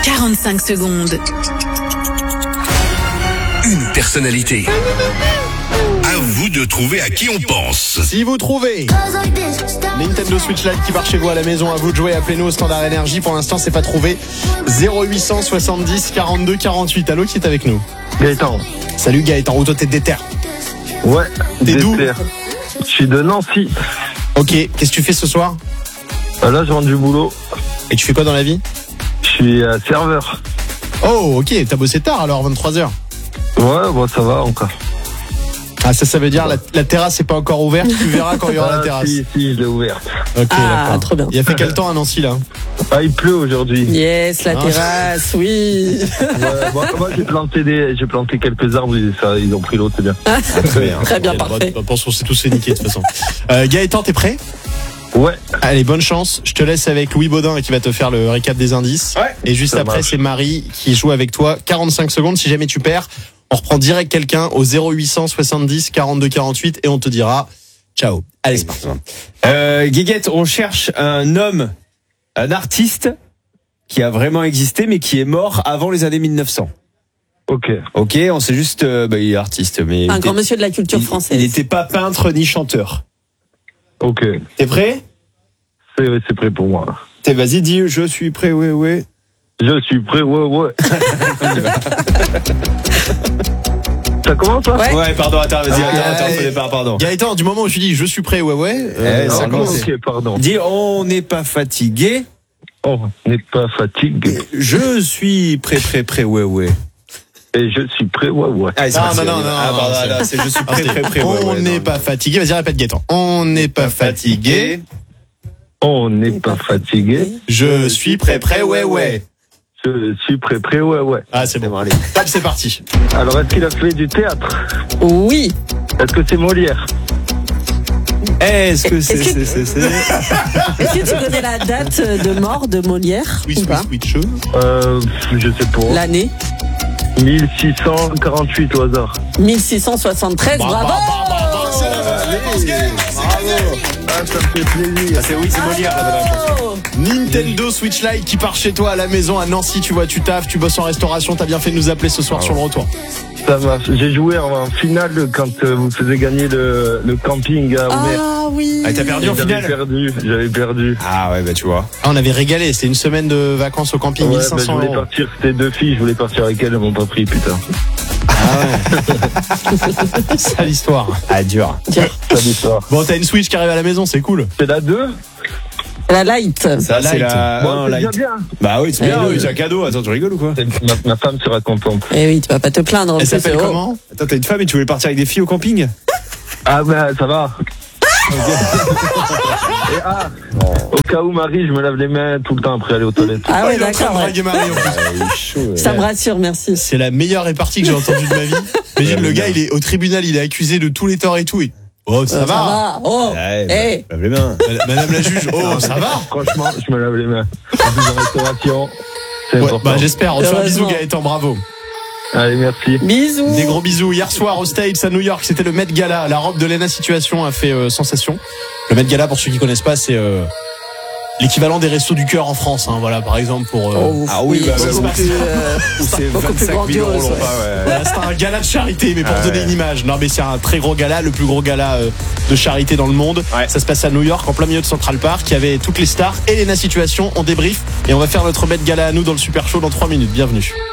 45 secondes. Une personnalité. À vous de trouver à qui on pense. Si vous trouvez Nintendo Switch Lite qui part chez vous à la maison, à vous de jouer, appelez-nous au standard énergie. Pour l'instant, c'est pas trouvé. 0800 70 42 48. Allô, qui est avec nous? Gaëtan. Salut Gaëtan, où toi t'es déter? Ouais, T'es d'où? Je suis de Nancy. Ok, qu'est-ce que tu fais ce soir? Là, je rentre du boulot. Et tu fais quoi dans la vie? Je suis serveur. Oh, ok, t'as bossé tard alors, 23h. Ouais, bon, ça va encore. Ah, ça veut dire la terrasse n'est pas encore ouverte, tu verras quand il y aura la terrasse. Si, je l'ai ouverte. Ok, d'accord. Trop bien. Il a fait quel temps à Nancy là? Ah, il pleut aujourd'hui. Yes, la terrasse, oui. Ouais, bon, moi, j'ai planté quelques arbres, ils ont pris l'eau, c'est bien. Très bien. Très bien, Ok, parfait. bon, pense qu'on s'est tous fait niquer de toute façon. Gaëtan, t'es prêt? Ouais. Allez, bonne chance. Je te laisse avec Louis Baudin qui va te faire le récap des indices. Ouais. Et juste Ça après, marche. c'est Marie qui joue avec toi. 45 secondes. Si jamais tu perds, on reprend direct quelqu'un au 0800 70 42 48 et on te dira ciao. Allez, c'est parti. Guéguette, on cherche un homme, un artiste qui a vraiment existé mais qui est mort avant les années 1900. Ok. Ok, on sait juste, il est artiste, mais Un grand monsieur de la culture française. il n'était pas peintre ni chanteur. Ok. T'es prêt? C'est prêt pour moi. Vas-y, dis, je suis prêt, ouais. Je suis prêt, ouais. Ça commence, là? Ouais. Pardon, attends, vas-y, attends, Ouais. au départ, pardon. Gaëtan, du moment où je dis je suis prêt, ça Non, commence. ok, pardon. Dis, on n'est pas fatigué. Oh, n'est pas fatigué. Je suis prêt, ouais. Et je suis prêt, ouais. Ah, Non, pardon, c'est je suis prêt, On n'est pas fatigué. Vas-y, répète Gaëtan. On n'est pas fatigué. On n'est pas fatigué. Je suis prêt, ouais. Je suis prêt, ouais. Ah, c'est bon, allez. Top, c'est parti. Alors, est-ce qu'il a fait du théâtre? Oui. Est-ce que c'est Molière? Est-ce que c'est... Est-ce que tu connais la date de mort de Molière ou pas? Switch. Je sais pas. L'année 1648 au hasard. 1673, bravo. C'est la réponse, Gaëtan. Ah, ça me fait plaisir. c'est Molière, la bonne réponse. Nintendo Switch Lite qui part chez toi à la maison à Nancy, tu vois, tu taffes, tu bosses en restauration, t'as bien fait de nous appeler ce soir sur le retour. Ça marche. J'ai joué en finale quand vous faisiez gagner le camping à Omer. Ah oui. Ah, t'as perdu en finale? J'avais perdu. Ah ouais, tu vois. Ah, on avait régalé, c'est une semaine de vacances au camping, Ouais, 1500 je voulais €. partir, c'était 2 filles, je voulais partir avec elles, elles m'ont pas pris, putain. C'est l'histoire. Ah, dur. Ça l'histoire. Bon, t'as une Switch qui arrive à la maison, c'est cool. C'est la 2? La light. Ça, c'est Light. la... Bon, non, c'est light. bien. Bah oui, c'est bien, oui. c'est un cadeau. Attends, tu rigoles ou quoi? Ma femme sera contente. Eh oui, tu vas pas te plaindre. en Elle plus, s'appelle oh. comment? Attends, t'as une femme et tu voulais partir avec des filles au camping? Ah ben, ça va. Et au cas où Marie, je me lave les mains tout le temps après aller aux toilettes. Ah ouais, Il est en train de d'accord. Ouais. draguer Marie, en plus. Chaud. Ça me rassure, merci. C'est la meilleure répartie que j'ai entendue de ma vie. Imagine, le gars, il est au tribunal, il est accusé de tous les torts et tout. Oh, ça va. Oh. Ouais, Eh. lave les mains. Madame la juge, oh, ça va. Franchement, je me lave les mains. En plus de restauration, c'est Ouais, important. bah, j'espère. On te fait un bisou, Heureusement. Gaëtan, bravo. Allez, merci. Bisous. Des gros bisous. Hier soir au States à New York, c'était le Met Gala. La robe de Lena Situation a fait sensation. Le Met Gala, pour ceux qui connaissent pas, c'est l'équivalent des restos du cœur en France. Hein, voilà, par exemple pour. Oh, Ah oui, bah, beaucoup bah, plus, C'est beaucoup plus 25 000 €, grandiose. ouais. Voilà, c'est un gala de charité, mais pour Ah donner ouais. une image. Non, mais c'est un très gros gala, le plus gros gala de charité dans le monde. Ouais. Ça se passe à New York, en plein milieu de Central Park. Il y avait toutes les stars et Lena Situation. On débrief et on va faire notre Met Gala à nous dans le Super Show dans 3 minutes. Bienvenue.